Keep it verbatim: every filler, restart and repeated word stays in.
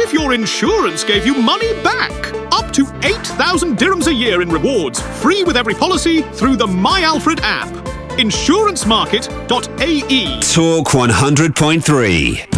if your insurance gave you money back? Up to eight thousand dirhams a year in rewards, free with every policy through the My Alfred app. insurance market dot A E. Talk one hundred point three.